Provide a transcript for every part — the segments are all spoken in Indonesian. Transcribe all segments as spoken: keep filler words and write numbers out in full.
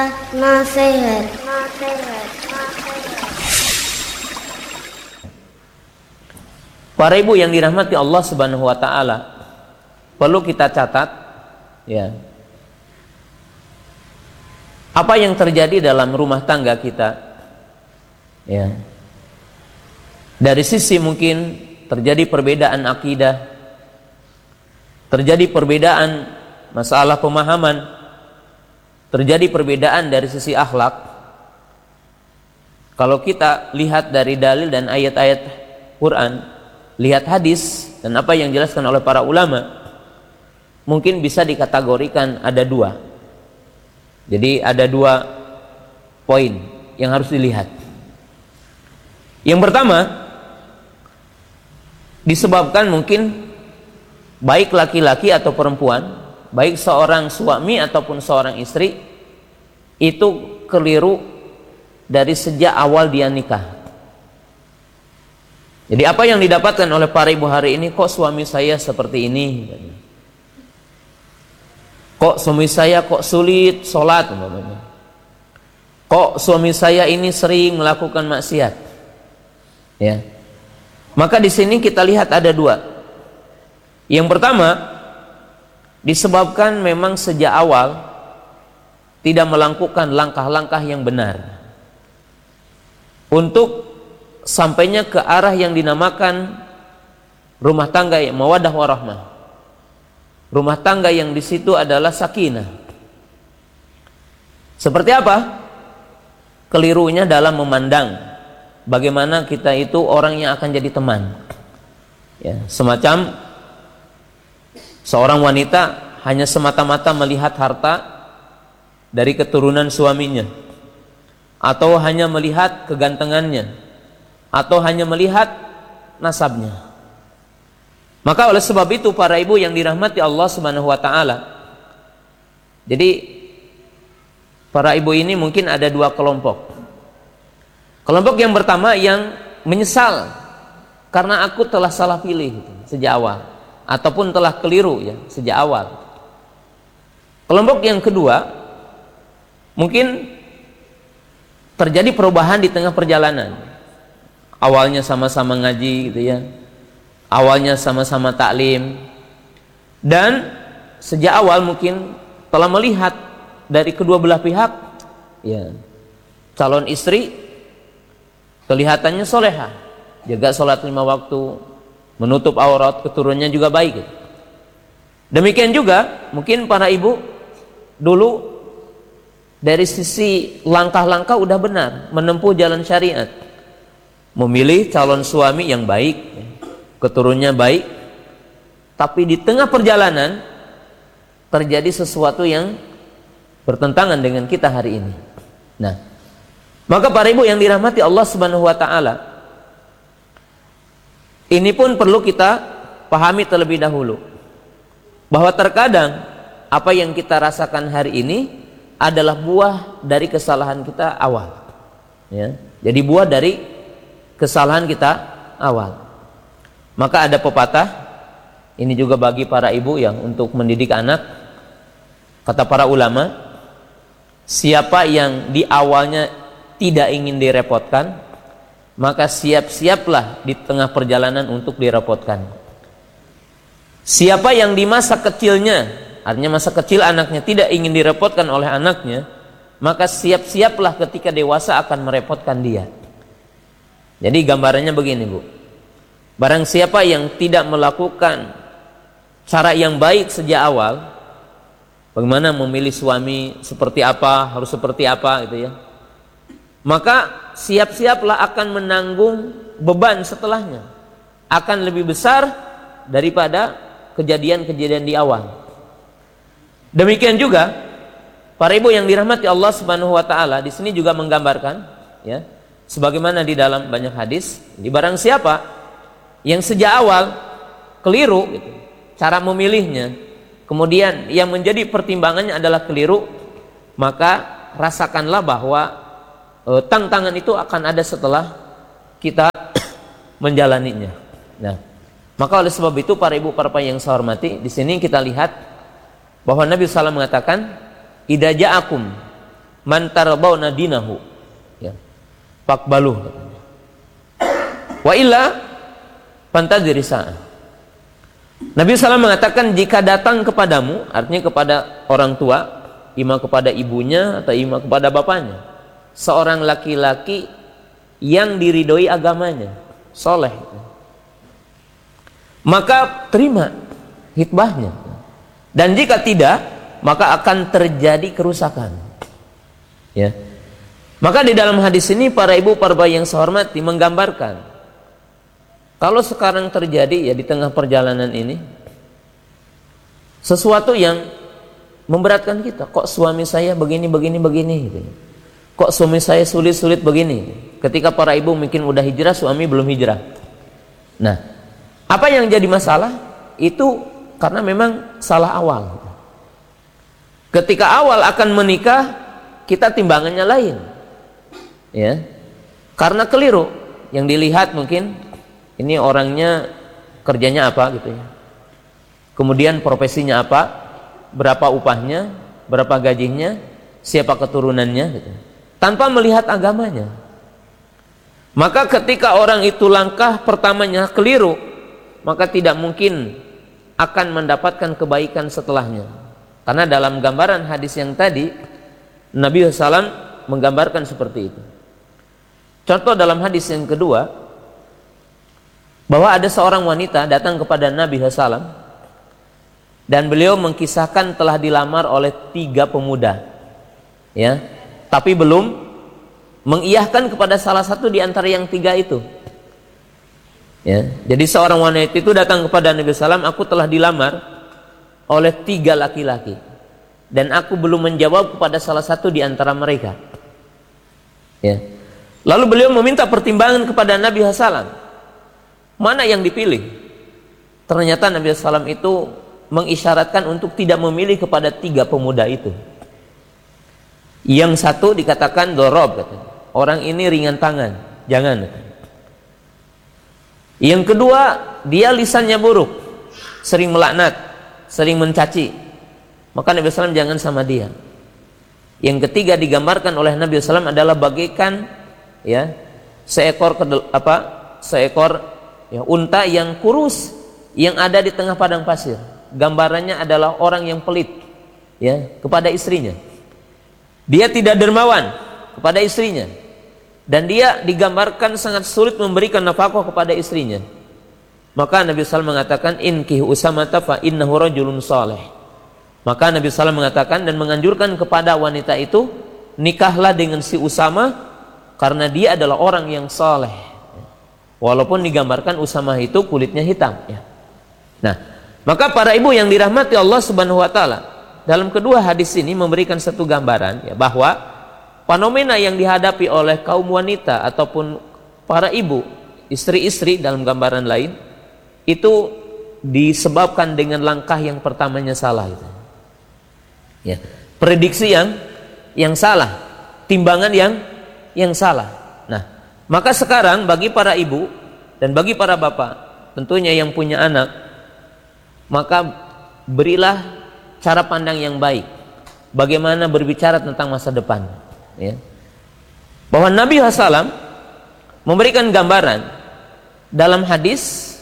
Nasihat. Para ibu yang dirahmati Allah Subhanahu wa taala, perlu kita catat ya. Apa yang terjadi dalam rumah tangga kita ya. Dari sisi mungkin terjadi perbedaan akidah, terjadi perbedaan masalah pemahaman, terjadi perbedaan dari sisi akhlak. Kalau kita lihat dari dalil dan ayat-ayat Quran, lihat hadis dan apa yang dijelaskan oleh para ulama, mungkin bisa dikategorikan ada dua. Jadi ada dua poin yang harus dilihat. Yang pertama, disebabkan mungkin baik laki-laki atau perempuan, baik seorang suami ataupun seorang istri, itu keliru dari sejak awal dia nikah. Jadi apa yang didapatkan oleh para ibu hari ini, kok suami saya seperti ini, kok suami saya kok sulit sholat, kok suami saya ini sering melakukan maksiat ya. Maka di sini kita lihat ada dua. Yang pertama, disebabkan memang sejak awal tidak melakukan langkah-langkah yang benar untuk sampainya ke arah yang dinamakan rumah tangga yang mawaddah warahmah, rumah tangga yang di situ adalah sakinah. Seperti apa? Kelirunya dalam memandang bagaimana kita itu orang yang akan jadi teman ya, semacam seorang wanita hanya semata-mata melihat harta dari keturunan suaminya, atau hanya melihat kegantengannya, atau hanya melihat nasabnya. Maka oleh sebab itu para ibu yang dirahmati Allah Subhanahu wa taala, jadi para ibu ini mungkin ada dua kelompok. Kelompok yang pertama yang menyesal karena aku telah salah pilih gitu, sejak awal, ataupun telah keliru ya sejak awal. Kelompok yang kedua mungkin terjadi perubahan di tengah perjalanan. Awalnya sama-sama ngaji gitu ya, awalnya sama-sama taklim, dan sejak awal mungkin telah melihat dari kedua belah pihak ya, calon istri kelihatannya solehah, jaga sholat lima waktu, menutup aurat, keturunannya juga baik gitu. Demikian juga mungkin para ibu dulu dari sisi langkah-langkah udah benar, menempuh jalan syariat, memilih calon suami yang baik, keturunannya baik, tapi di tengah perjalanan terjadi sesuatu yang bertentangan dengan kita hari ini. Nah, maka para ibu yang dirahmati Allah Subhanahu wa taala, ini pun perlu kita pahami terlebih dahulu bahwa terkadang apa yang kita rasakan hari ini adalah buah dari kesalahan kita awal ya. Jadi buah dari kesalahan kita awal. Maka ada pepatah, ini juga bagi para ibu yang untuk mendidik anak, kata para ulama, siapa yang di awalnya tidak ingin direpotkan, maka siap-siaplah di tengah perjalanan untuk direpotkan. Siapa yang di masa kecilnya, artinya masa kecil anaknya tidak ingin direpotkan oleh anaknya, maka siap-siaplah ketika dewasa akan merepotkan dia. Jadi gambarannya begini Bu, barang siapa yang tidak melakukan cara yang baik sejak awal, bagaimana memilih suami, seperti apa, harus seperti apa gitu ya, maka siap-siaplah akan menanggung beban setelahnya, akan lebih besar daripada kejadian-kejadian di awal. Demikian juga para ibu yang dirahmati Allah Subhanahu wa taala, di sini juga menggambarkan ya, sebagaimana di dalam banyak hadis, di barang siapa yang sejak awal keliru gitu, cara memilihnya, kemudian yang menjadi pertimbangannya adalah keliru, maka rasakanlah bahwa e, tantangan itu akan ada setelah kita menjalaninya. Nah, maka oleh sebab itu para ibu para bapak yang saya hormati, di sini kita lihat bahwa Nabi sallallahu alaihi wasallam mengatakan, idza ja'akum man tardawna dinahu, ya, faqbaluh katanya. Wa illa fantadhiri sa'ah. Nabi sallallahu alaihi wasallam mengatakan, jika datang kepadamu, artinya kepada orang tua, ima kepada ibunya atau ima kepada bapaknya, seorang laki-laki yang diridhoi agamanya, soleh, maka terima hitbahnya. Dan jika tidak, maka akan terjadi kerusakan. Ya. Maka di dalam hadis ini para ibu, para bayi yang saya hormati, menggambarkan kalau sekarang terjadi ya di tengah perjalanan ini sesuatu yang memberatkan kita. Kok suami saya begini begini begini gitu. Kok suami saya sulit-sulit begini. Ketika para ibu mungkin udah hijrah, suami belum hijrah. Nah, apa yang jadi masalah itu karena memang salah awal. Ketika awal akan menikah, kita timbangannya lain, ya, karena keliru. Yang dilihat mungkin ini orangnya kerjanya apa gitu ya, kemudian profesinya apa, berapa upahnya, berapa gajinya, siapa keturunannya gitu, tanpa melihat agamanya. Maka ketika orang itu langkah pertamanya keliru, maka tidak mungkin akan mendapatkan kebaikan setelahnya. Karena dalam gambaran hadis yang tadi, Nabi sallallahu alaihi wasallam menggambarkan seperti itu. Contoh dalam hadis yang kedua, bahwa ada seorang wanita datang kepada Nabi sallallahu alaihi wasallam dan beliau mengkisahkan telah dilamar oleh tiga pemuda, ya, tapi belum mengiyahkan kepada salah satu di antara yang tiga itu. Ya, jadi seorang wanita itu datang kepada Nabi sallallahu alaihi wasallam, aku telah dilamar oleh tiga laki-laki dan aku belum menjawab kepada salah satu di antara mereka. Ya. Lalu beliau meminta pertimbangan kepada Nabi sallallahu alaihi wasallam, mana yang dipilih? Ternyata Nabi sallallahu alaihi wasallam itu mengisyaratkan untuk tidak memilih kepada tiga pemuda itu. Yang satu dikatakan dorob, katanya, orang ini ringan tangan, jangan. Yang kedua, dia lisannya buruk, sering melaknat, sering mencaci, maka Nabi sallallahu alaihi wasallam jangan sama dia. Yang ketiga digambarkan oleh Nabi sallallahu alaihi wasallam adalah bagaikan, ya, seekor kedel, apa seekor ya, unta yang kurus yang ada di tengah padang pasir. Gambarannya adalah orang yang pelit, ya, kepada istrinya. Dia tidak dermawan kepada istrinya, dan dia digambarkan sangat sulit memberikan nafkah kepada istrinya. Maka Nabi sallallahu alaihi wasallam mengatakan, inkihu Usamata fa innahu rajulun saleh. Maka Nabi sallallahu alaihi wasallam mengatakan dan menganjurkan kepada wanita itu, nikahlah dengan si Usama karena dia adalah orang yang saleh. Walaupun digambarkan Usama itu kulitnya hitam, ya. Nah, maka para ibu yang dirahmati Allah Subhanahu wa taala, dalam kedua hadis ini memberikan satu gambaran, ya, bahwa fenomena yang dihadapi oleh kaum wanita ataupun para ibu, istri-istri dalam gambaran lain, itu disebabkan dengan langkah yang pertamanya salah itu. Ya, prediksi yang yang salah, timbangan yang yang salah. Nah, maka sekarang bagi para ibu dan bagi para bapak, tentunya yang punya anak, maka berilah cara pandang yang baik bagaimana berbicara tentang masa depan, ya. Bahwa Nabi sallallahu alaihi wasallam memberikan gambaran dalam hadis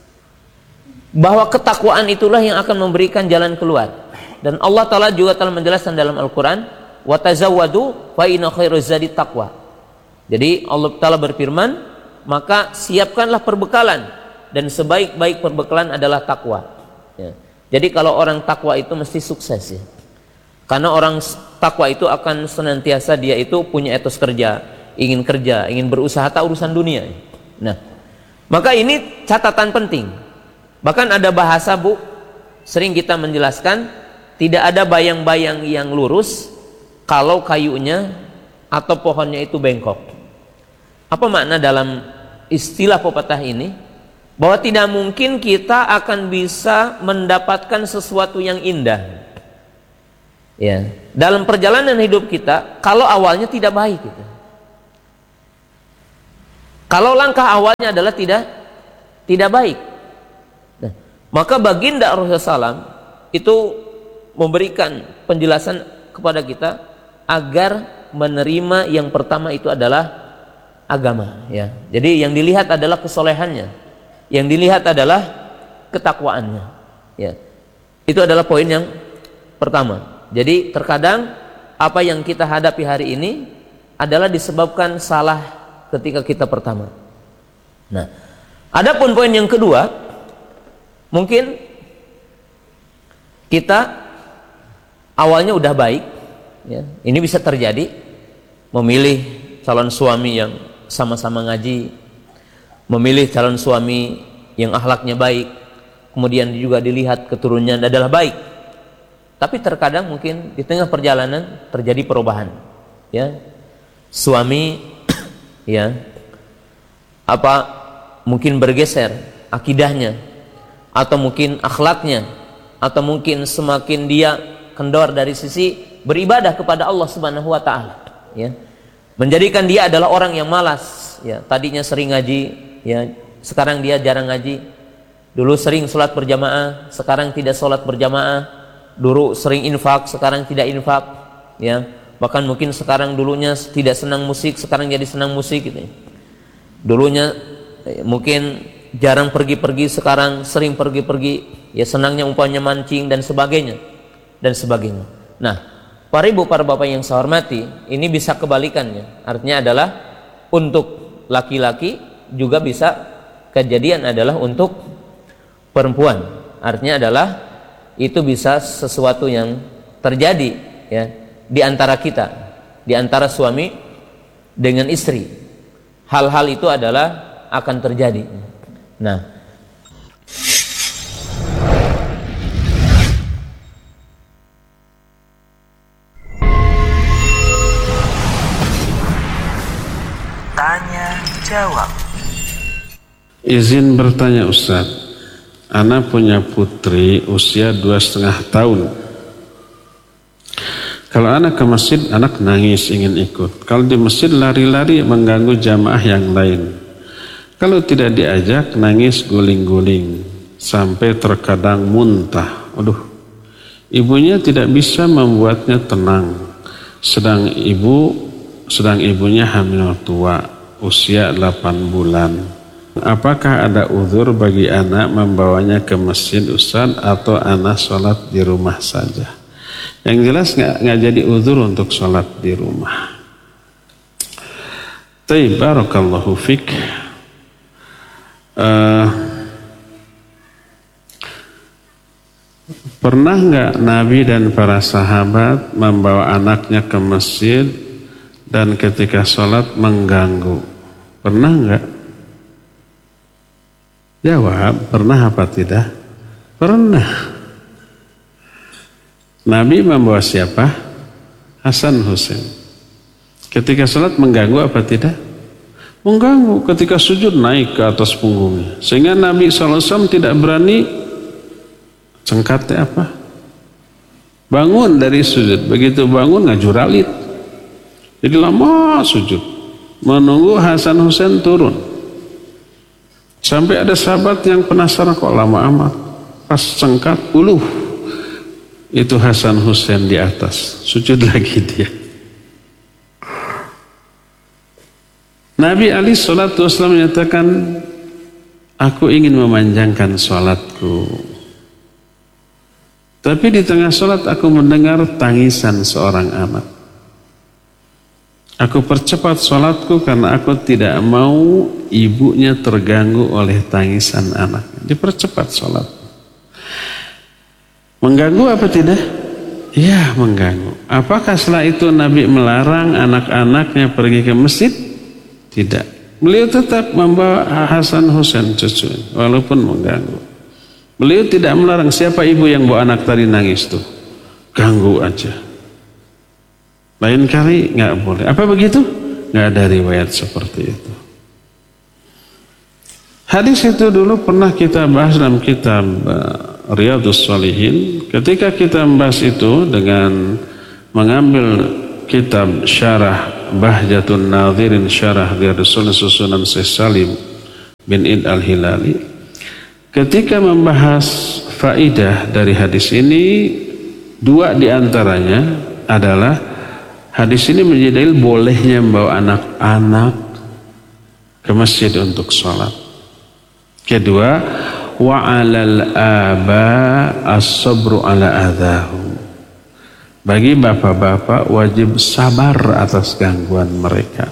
bahwa ketakwaan itulah yang akan memberikan jalan keluar. Dan Allah Ta'ala juga telah menjelaskan dalam Al-Quran, wa tazawwadu fa inna khairuz zadi taqwa. Jadi Allah Ta'ala berfirman, maka siapkanlah perbekalan dan sebaik-baik perbekalan adalah takwa, ya. Jadi kalau orang takwa itu mesti sukses, ya. Karena orang takwa itu akan senantiasa dia itu punya etos kerja, ingin kerja, ingin berusaha, tak urusan dunia. Nah, maka ini catatan penting. Bahkan ada bahasa, Bu, sering kita menjelaskan, tidak ada bayang-bayang yang lurus kalau kayunya atau pohonnya itu bengkok. Apa makna dalam istilah pepatah ini? Bahwa tidak mungkin kita akan bisa mendapatkan sesuatu yang indah, ya, dalam perjalanan hidup kita kalau awalnya tidak baik gitu. Kalau langkah awalnya adalah tidak tidak baik. Nah, maka baginda Rasulullah sallallahu alaihi wasallam itu memberikan penjelasan kepada kita agar menerima yang pertama itu adalah agama, ya. Jadi yang dilihat adalah kesolehannya, yang dilihat adalah ketakwaannya, ya. Itu adalah poin yang pertama. Jadi terkadang apa yang kita hadapi hari ini adalah disebabkan salah ketika kita pertama. Nah, adapun poin yang kedua, mungkin kita awalnya udah baik, ya. Ini bisa terjadi, memilih calon suami yang sama-sama ngaji, memilih calon suami yang akhlaknya baik, kemudian juga dilihat keturunannya adalah baik. Tapi terkadang mungkin di tengah perjalanan terjadi perubahan, ya. Suami ya apa mungkin bergeser akidahnya, atau mungkin akhlaknya, atau mungkin semakin dia kendor dari sisi beribadah kepada Allah Subhanahu wa taala, ya. Menjadikan dia adalah orang yang malas, ya. Tadinya sering ngaji, ya, sekarang dia jarang ngaji. Dulu sering sholat berjamaah, sekarang tidak sholat berjamaah. Dulu sering infak, sekarang tidak infak, ya. Bahkan mungkin sekarang dulunya tidak senang musik, sekarang jadi senang musik gitu. Dulunya eh, mungkin jarang pergi-pergi, sekarang sering pergi-pergi, ya, senangnya umpamanya mancing dan sebagainya dan sebagainya. Nah, para ibu, para bapak yang saya hormati, ini bisa kebalikannya. Artinya adalah untuk laki-laki juga bisa kejadian adalah untuk perempuan. Artinya adalah itu bisa sesuatu yang terjadi, ya, di antara kita, di antara suami dengan istri. Hal-hal itu adalah akan terjadi. Nah, tanya jawab. Izin bertanya Ustaz, ana punya putri usia dua setengah tahun. Kalau anak ke masjid, anak nangis ingin ikut. Kalau di masjid lari-lari mengganggu jamaah yang lain. Kalau tidak diajak, nangis guling-guling sampai terkadang muntah. Aduh, ibunya tidak bisa membuatnya tenang. Sedang ibu, sedang ibunya hamil tua, usia delapan bulan. Apakah ada uzur bagi anak membawanya ke masjid Ustaz, atau anak sholat di rumah saja? Yang jelas nggak nggak jadi uzur untuk sholat di rumah. Taib, barakallahu fik. Uh, pernah nggak Nabi dan para sahabat membawa anaknya ke masjid dan ketika sholat mengganggu? Pernah nggak? Jawab, pernah apa tidak? Pernah. Nabi membawa siapa? Hasan Husain. Ketika sholat mengganggu apa tidak? Mengganggu. Ketika sujud naik ke atas punggungnya, sehingga Nabi shallallahu alaihi wasallam tidak berani cengkatnya apa? Bangun dari sujud. Begitu bangun ngajuralit. Jadi lama sujud, menunggu Hasan Husain turun. Sampai ada sahabat yang penasaran, kok lama amat. Pas cengkat, uluh, itu Hasan Husain di atas, sujud lagi dia. Nabi alaihi salatu wasallam menyatakan, aku ingin memanjangkan sholatku, tapi di tengah sholat aku mendengar tangisan seorang anak. Aku percepat sholatku karena aku tidak mau ibunya terganggu oleh tangisan anak. Dipercepat sholat. Mengganggu apa tidak? Ya, mengganggu. Apakah setelah itu Nabi melarang anak-anaknya pergi ke masjid? Tidak. Beliau tetap membawa Hasan Husain cucu, walaupun mengganggu. Beliau tidak melarang. Siapa ibu yang bawa anak tadi nangis tuh? Ganggu aja. Lain kali nggak boleh. Apa begitu? Nggak ada riwayat seperti itu. Hadis itu dulu pernah kita bahas dalam kitab uh, Riyadhus Shalihin. Ketika kita membahas itu dengan mengambil kitab Syarah Bahjatun Nadhirin Syarah Riyadhus Shalihin susunan Syekh Salim bin Id Al-Hilali. Ketika membahas faidah dari hadis ini, dua diantaranya adalah Hadis ini menjadi dalil bolehnya membawa anak-anak ke masjid untuk sholat. Kedua, wa 'alal aba as-sabru 'ala adahum. Bagi bapak-bapak wajib sabar atas gangguan mereka.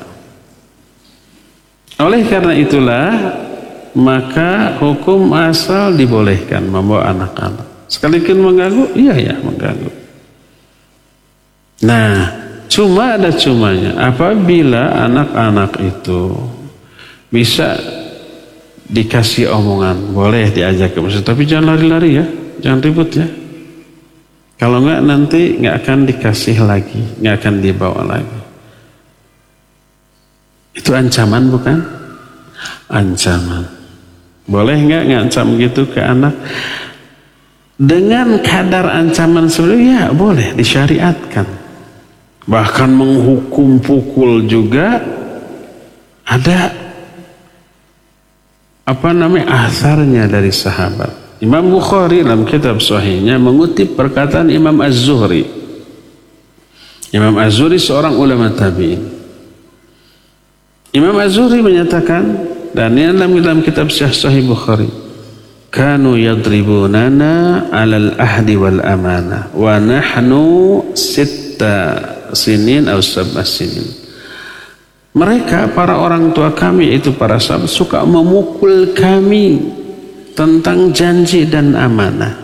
Oleh karena itulah maka hukum asal dibolehkan membawa anak-anak. Sekalipun mengganggu, iya ya mengganggu. Nah, cuma ada cumanya. Apabila anak-anak itu bisa dikasih omongan, boleh diajak ke masjid, tapi jangan lari-lari ya, jangan ribut ya. Kalau enggak nanti enggak akan dikasih lagi, enggak akan dibawa lagi. Itu ancaman bukan? Ancaman. Boleh enggak ngancam gitu ke anak? Dengan kadar ancaman seperti ya boleh disyariatkan. Bahkan menghukum pukul juga ada apa namanya asarnya dari sahabat. Imam Bukhari dalam kitab sahihnya mengutip perkataan Imam Az-Zuhri. Imam Az-Zuhri seorang ulama tabi'in. Imam Az-Zuhri menyatakan, dan ini dalam, dalam kitab Sahih Bukhari, kanu yadribunana 'alal ahdi wal amanah wa nahnu sitta sinin atau sab'a sinin. Mereka para orang tua kami itu para sahabat suka memukul kami tentang janji dan amanah.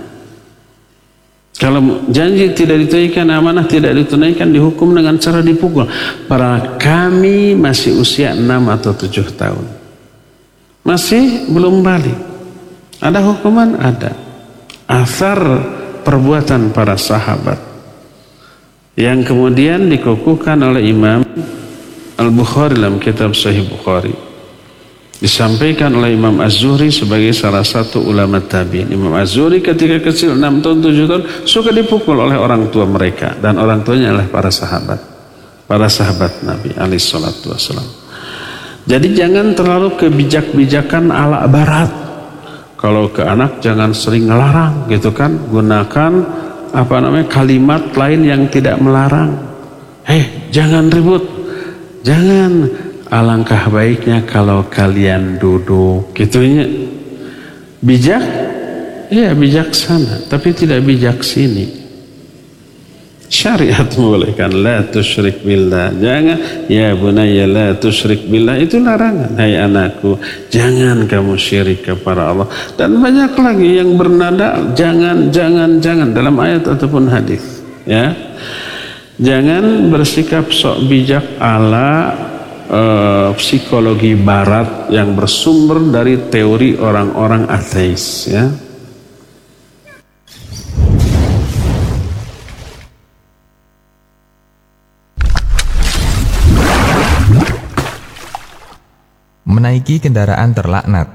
Kalau janji tidak ditunaikan, amanah tidak ditunaikan, dihukum dengan cara dipukul. Para kami masih usia enam atau tujuh tahun. Masih belum balik. Ada hukuman? Ada. Asar perbuatan para sahabat yang kemudian dikukuhkan oleh Imam Al-Bukhari dalam kitab Sahih Bukhari. Disampaikan oleh Imam Az-Zuhri sebagai salah satu ulama tabi'in. Imam Az-Zuhri ketika kecil enam tahun tujuh tahun suka dipukul oleh orang tua mereka, dan orang tuanya adalah para sahabat. Para sahabat Nabi alaihi salatu wasallam. Jadi jangan terlalu kebijak-bijakan ala barat. Kalau ke anak jangan sering ngelarang gitu kan, gunakan apa namanya kalimat lain yang tidak melarang. Hei, jangan ribut. Jangan. Alangkah baiknya kalau kalian duduk gitunya. Bijak? Ya bijaksana, tapi tidak bijak sini. Syariat membolehkan la tusyrik billah. Jangan ya bunayya la tusyrik billah, itu larangan. Hai anakku, jangan kamu syirik kepada Allah. Dan banyak lagi yang bernada jangan jangan jangan dalam ayat ataupun hadis, ya. Jangan bersikap sok bijak ala Uh, psikologi barat yang bersumber dari teori orang-orang ateis, ya. Menaiki kendaraan terlaknat.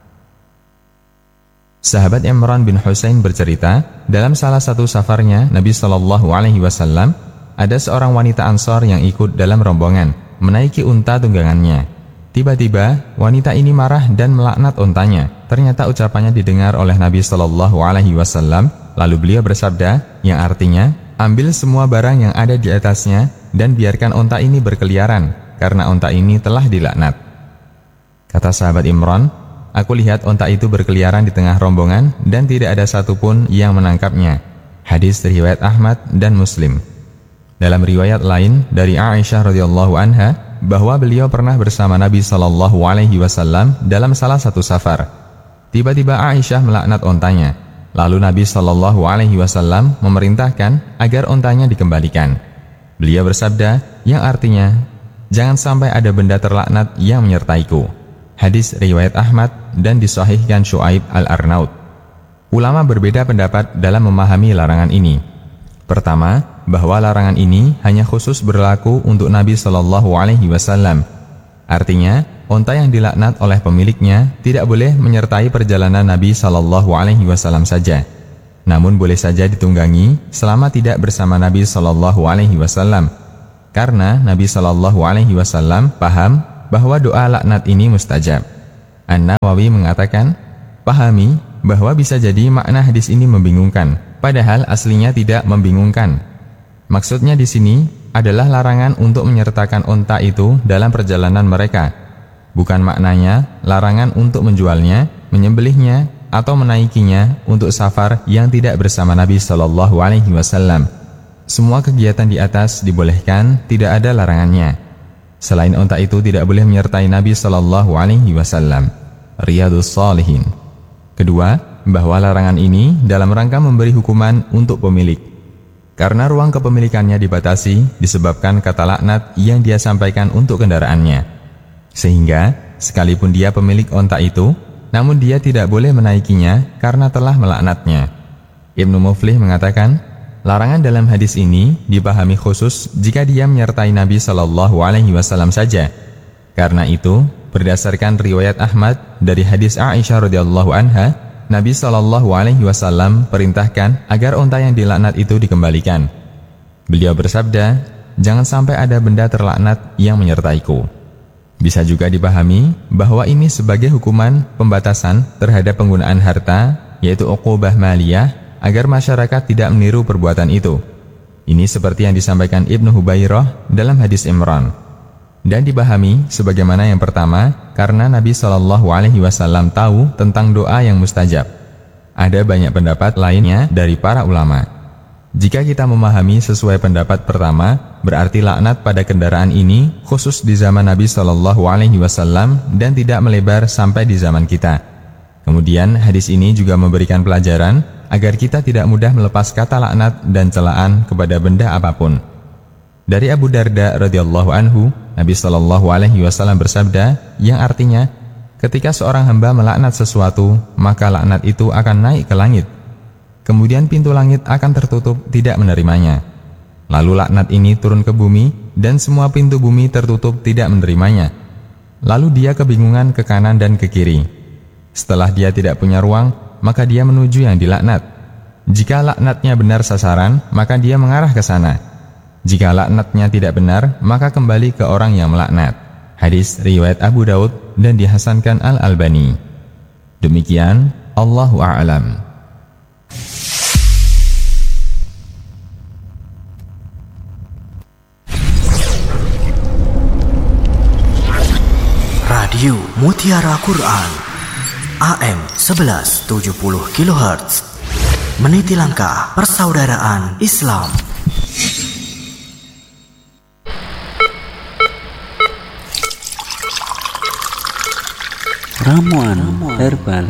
Sahabat Imran bin Husain bercerita, dalam salah satu safarnya Nabi Shallallahu Alaihi Wasallam ada seorang wanita Ansor yang ikut dalam rombongan menaiki unta tunggangannya. Tiba-tiba wanita ini marah dan melaknat untanya. Ternyata ucapannya didengar oleh Nabi Shallallahu Alaihi Wasallam. Lalu beliau bersabda, yang artinya, ambil semua barang yang ada di atasnya dan biarkan unta ini berkeliaran, karena unta ini telah dilaknat. Kata sahabat Imran, aku lihat unta itu berkeliaran di tengah rombongan dan tidak ada satupun yang menangkapnya. Hadis riwayat Ahmad dan Muslim. Dalam riwayat lain dari Aisyah radhiyallahu anha bahwa beliau pernah bersama Nabi Shallallahu Alaihi Wasallam dalam salah satu safar. Tiba-tiba Aisyah melaknat ontanya. Lalu Nabi Shallallahu Alaihi Wasallam memerintahkan agar ontanya dikembalikan. Beliau bersabda yang artinya, jangan sampai ada benda terlaknat yang menyertaiku. Hadis riwayat Ahmad dan disahihkan Syuaib Al-Arnaud. Ulama berbeda pendapat dalam memahami larangan ini. Pertama, bahwa larangan ini hanya khusus berlaku untuk Nabi Shallallahu Alaihi Wasallam. Artinya, onta yang dilaknat oleh pemiliknya tidak boleh menyertai perjalanan Nabi Shallallahu Alaihi Wasallam saja. Namun boleh saja ditunggangi selama tidak bersama Nabi Shallallahu Alaihi Wasallam. Karena Nabi Shallallahu Alaihi Wasallam paham bahwa doa laknat ini mustajab. An-Nawawi mengatakan, pahami bahwa bisa jadi makna hadis ini membingungkan, padahal aslinya tidak membingungkan. Maksudnya di sini, adalah larangan untuk menyertakan unta itu dalam perjalanan mereka. Bukan maknanya larangan untuk menjualnya, menyembelihnya, atau menaikinya untuk safar yang tidak bersama Nabi Shallallahu Alaihi Wasallam. Semua kegiatan di atas dibolehkan, tidak ada larangannya. Selain unta itu tidak boleh menyertai Nabi Shallallahu Alaihi Wasallam. Riyadhus Shalihin. Kedua, bahwa larangan ini dalam rangka memberi hukuman untuk pemilik. Karena ruang kepemilikannya dibatasi disebabkan kata laknat yang dia sampaikan untuk kendaraannya. Sehingga, sekalipun dia pemilik onta itu, namun dia tidak boleh menaikinya karena telah melaknatnya. Ibnu Muflih mengatakan, larangan dalam hadis ini dipahami khusus jika dia menyertai Nabi Shallallahu Alaihi Wasallam saja. Karena itu, berdasarkan riwayat Ahmad dari hadis Aisyah radhiyallahu anha, Nabi Shallallahu Alaihi Wasallam perintahkan agar unta yang dilaknat itu dikembalikan. Beliau bersabda, jangan sampai ada benda terlaknat yang menyertaiku. Bisa juga dipahami bahwa ini sebagai hukuman pembatasan terhadap penggunaan harta, yaitu uqubah maliyah, agar masyarakat tidak meniru perbuatan itu. Ini seperti yang disampaikan Ibnu Hubairah dalam hadis Imran. Dan dipahami sebagaimana yang pertama, karena Nabi Shallallahu Alaihi Wasallam tahu tentang doa yang mustajab. Ada banyak pendapat lainnya dari para ulama. Jika kita memahami sesuai pendapat pertama, berarti laknat pada kendaraan ini khusus di zaman Nabi Shallallahu Alaihi Wasallam dan tidak melebar sampai di zaman kita. Kemudian hadis ini juga memberikan pelajaran agar kita tidak mudah melepas kata laknat dan celaan kepada benda apapun. Dari Abu Darda radhiyallahu anhu, Nabi Shallallahu Alaihi Wasallam bersabda, yang artinya, ketika seorang hamba melaknat sesuatu, maka laknat itu akan naik ke langit. Kemudian pintu langit akan tertutup, tidak menerimanya. Lalu laknat ini turun ke bumi, dan semua pintu bumi tertutup, tidak menerimanya. Lalu dia kebingungan ke kanan dan ke kiri. Setelah dia tidak punya ruang, maka dia menuju yang dilaknat. Jika laknatnya benar sasaran, maka dia mengarah ke sana. Jika laknatnya tidak benar, maka kembali ke orang yang melaknat. Hadis riwayat Abu Daud dan dihasankan Al-Albani. Demikian, Allahu a'lam. Radio Mutiara Quran A M sebelas tujuh puluh kilohertz, meniti langkah persaudaraan Islam. Ramuan herbal.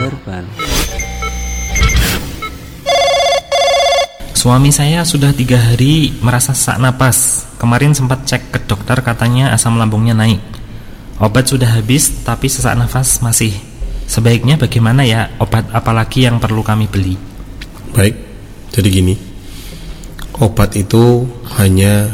Suami saya sudah tiga hari merasa sesak napas. Kemarin sempat cek ke dokter, katanya asam lambungnya naik. Obat sudah habis tapi sesak nafas masih. Sebaiknya bagaimana ya? Obat apalagi yang perlu kami beli? Baik, jadi gini, obat itu hanya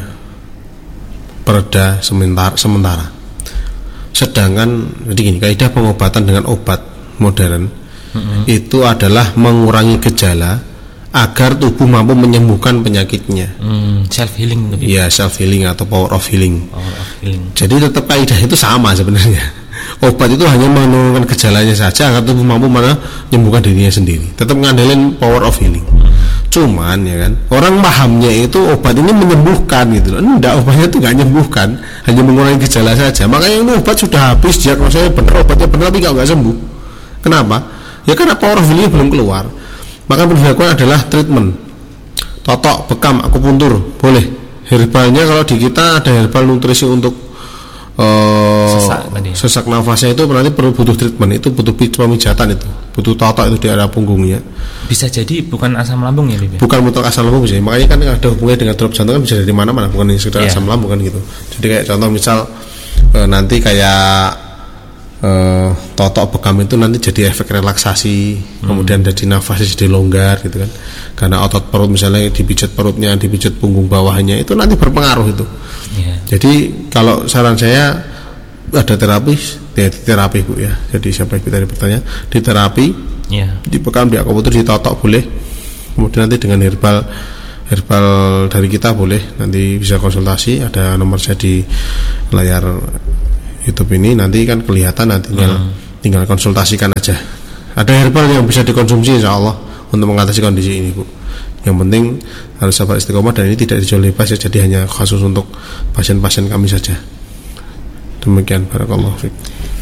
pereda sementara, sementara. Sedangkan jadi gini, kaidah pengobatan dengan obat modern mm-hmm. itu adalah mengurangi gejala agar tubuh mampu menyembuhkan penyakitnya. Mm, self healing lebih. Iya, self healing atau power of healing. Power of healing. Jadi tetap kaidah itu sama sebenarnya. Obat itu hanya menurunkan gejalanya saja agar tubuh mampu menyembuhkan dirinya sendiri. Tetap ngandelin power of healing. Mm. Cuman ya kan, orang pahamnya itu obat ini menyembuhkan gitu loh. Enggak, obatnya itu enggak menyembuhkan, hanya mengurangi gejala saja. Makanya ini obat sudah habis, diagnosanya benar, obatnya benar tapi enggak sembuh. Kenapa? Ya karena power of healing belum keluar. Maka yang perlu dilakukan adalah treatment. Totok, bekam, akupuntur, boleh. Herbalnya kalau di kita ada herbal nutrisi untuk uh, sesak, sesak nafasnya itu berarti perlu butuh treatment, itu butuh pemijatan, itu butuh totok itu di area punggungnya. Bisa jadi bukan asam lambung ya, Bib? Bukan mutlak asam lambung bisa. Makanya kan ada hubungannya dengan drop jantung, kan bisa dari mana-mana, bukan sekedar yeah. asam lambung kan gitu. Jadi kayak contoh misal e, nanti kayak e, totok bekam itu nanti jadi efek relaksasi, hmm. kemudian jadi nafasnya jadi longgar gitu kan. Karena otot perut misalnya dipijat perutnya, dipijat punggung bawahnya, itu nanti berpengaruh itu. Yeah. Jadi kalau saran saya ada terapi, ya, terapi Bu ya. Jadi siapa yang tadi bertanya, di terapi, yeah. di bekam, di akupuntur, ditotok boleh. Kemudian nanti dengan herbal herbal dari kita boleh, nanti bisa konsultasi. Ada nomor saya di layar YouTube ini, nanti kan kelihatan, nanti tinggal, hmm. tinggal konsultasikan aja. Ada herbal yang bisa dikonsumsi insya Allah untuk mengatasi kondisi ini, Bu. Yang penting harus sabar istiqomah, dan ini tidak dijual bebas ya, jadi hanya khusus untuk pasien-pasien kami saja. Demikian, barakallahu fiik.